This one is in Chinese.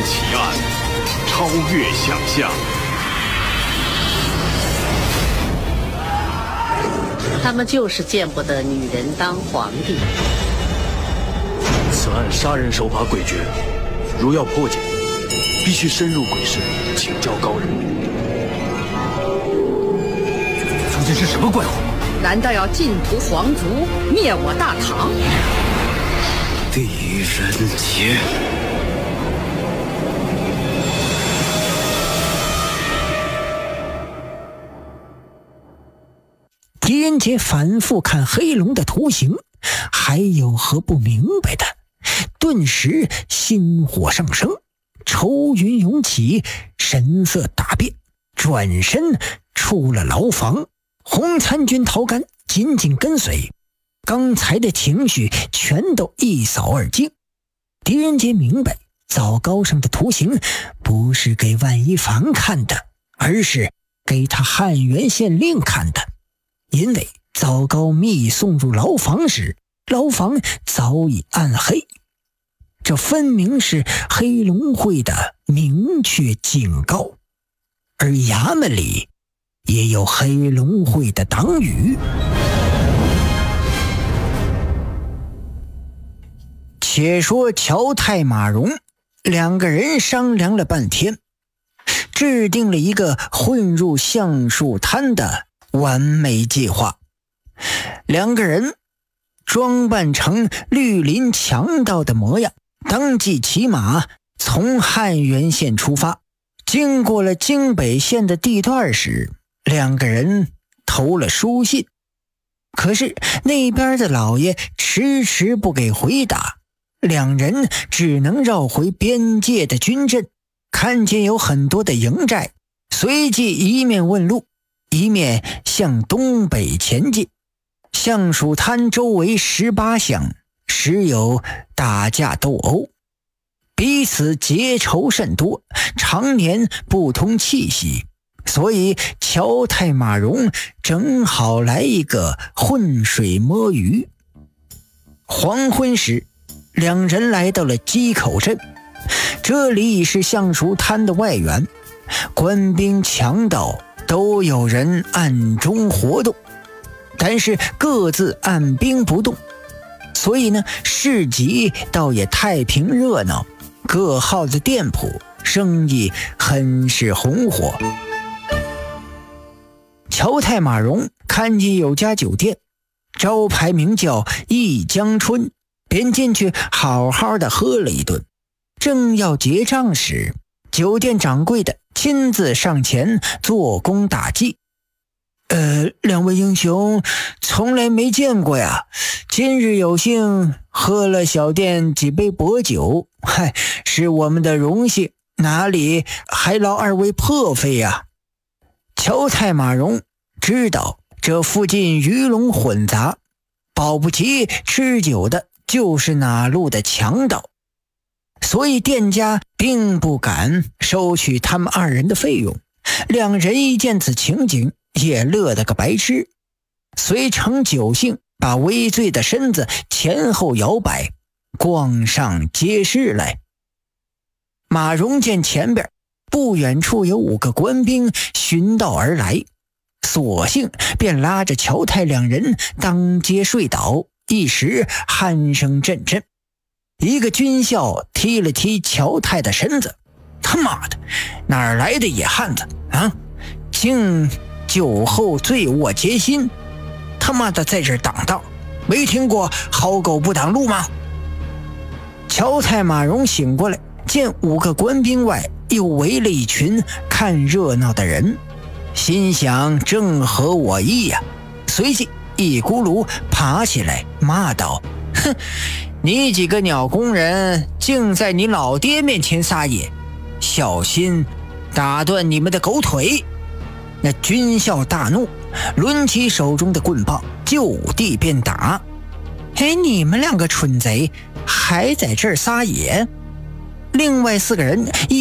奇案，超越想象。 他们就是见不得女人当皇帝。 此案杀人手法诡谲，如要破解，必须深入鬼市，请教高人。 究竟是什么怪物？ 难道要尽屠皇族，灭我大唐？ 狄仁杰。 狄仁杰反复看黑龙的图形，还有何不明白的？顿时心火上升，愁云涌起，神色大变，转身出了牢房。洪参军陶干紧紧跟随，刚才的情绪全都一扫而尽。狄仁杰明白，枣糕上的图形不是给万一凡看的，而是给他汉元县令看的。因为枣糕密送入牢房时，牢房早已暗黑，这分明是黑龙会的明确警告，而衙门里也有黑龙会的党羽。且说乔太马荣两个人商量了半天，制定了一个混入橡树滩的完美计划。两个人装扮成绿林强盗的模样，当即骑马从汉元县出发。经过了京北县的地段时，两个人投了书信，可是那边的老爷迟迟不给回答，两人只能绕回边界的军阵，看见有很多的营寨，随即一面问路，一面向东北前进。橡树滩周围18乡时有打架斗殴，彼此结仇甚多，常年不通气息，所以乔太马荣正好来一个浑水摸鱼。黄昏时，两人来到了鸡口镇，这里已是橡树滩的外缘，官兵强盗都有人暗中活动，但是各自按兵不动，所以呢，市集倒也太平热闹，各号的店铺生意很是红火。乔太马荣看见有家酒店，招牌名叫一江春，便进去好好的喝了一顿。正要结账时，酒店掌柜的亲自上前做工打记。两位英雄从来没见过呀，今日有幸喝了小店几杯薄酒，是我们的荣幸，哪里还劳二位破费呀？乔太马荣知道这附近鱼龙混杂，保不齐吃酒的就是哪路的强盗，所以店家并不敢收取他们二人的费用。两人一见此情景，也乐得个白痴，遂乘酒兴，把微醉的身子前后摇摆，逛上街市来。马荣见前边不远处有5个官兵寻道而来，索性便拉着乔太两人当街睡倒，一时鼾声阵阵。一个军校踢了踢乔太的身子，他妈的，哪儿来的野汉子啊？竟酒后醉卧街心，他妈的在这儿挡道，没听过好狗不挡路吗？乔太马荣醒过来，见5个官兵外又围了一群看热闹的人，心想正合我意呀，随即一咕噜爬起来骂道：哼，你几个鸟工人竟在你老爹面前撒野，小心打断你们的狗腿！那军校大怒，抡起手中的棍棒就地便打。你们2个蠢贼还在这儿撒野！另外4个人